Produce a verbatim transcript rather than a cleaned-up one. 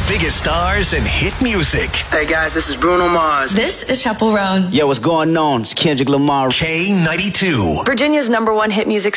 biggest stars and hit music. Hey guys, this is Bruno Mars. This is Chaperone. Yo, what's going on? It's Kendrick Lamar. K ninety-two. Virginia's number one hit music